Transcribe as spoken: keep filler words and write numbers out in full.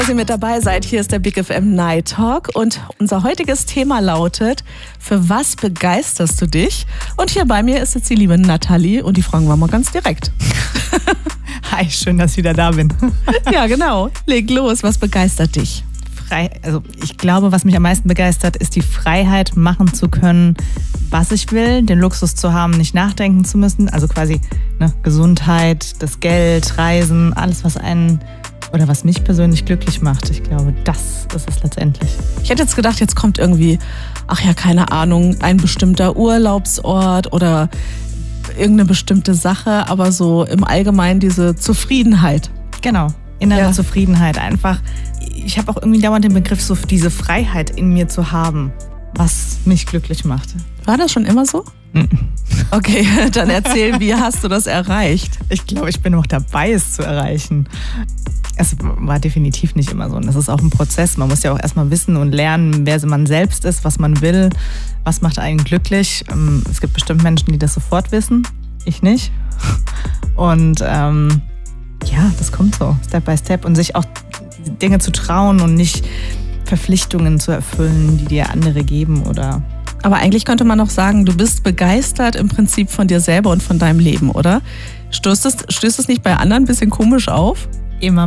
Dass ihr mit dabei seid. Hier ist der Big F M Night Talk und unser heutiges Thema lautet: Für was begeisterst du dich? Und hier bei mir ist jetzt die liebe Nathalie und die fragen wir mal ganz direkt. Hi, schön, dass ich wieder da bin. Ja, genau. Leg los. Was begeistert dich? Frei, also ich glaube, was mich am meisten begeistert, ist die Freiheit, machen zu können, was ich will, den Luxus zu haben, nicht nachdenken zu müssen. Also quasi ne, Gesundheit, das Geld, Reisen, alles, was einen oder was mich persönlich glücklich macht. Ich glaube, das ist es letztendlich. Ich hätte jetzt gedacht, jetzt kommt irgendwie, ach ja, keine Ahnung, ein bestimmter Urlaubsort oder irgendeine bestimmte Sache, aber so im Allgemeinen diese Zufriedenheit. Genau, innere Ja. Zufriedenheit. Einfach, ich habe auch irgendwie dauernd den Begriff, so diese Freiheit in mir zu haben, was mich glücklich macht. War das schon immer so? Okay, dann erzähl, wie hast du das erreicht? Ich glaube, ich bin noch dabei, es zu erreichen. Es war definitiv nicht immer so. Und das ist auch ein Prozess. Man muss ja auch erstmal wissen und lernen, wer man selbst ist, was man will, was macht einen glücklich. Es gibt bestimmt Menschen, die das sofort wissen. Ich nicht. Und ähm, ja, das kommt so, Step by Step. Und sich auch Dinge zu trauen und nicht Verpflichtungen zu erfüllen, die dir andere geben oder... Aber eigentlich könnte man noch sagen, du bist begeistert im Prinzip von dir selber und von deinem Leben, oder? Stößt es, stößt es nicht bei anderen ein bisschen komisch auf? Immer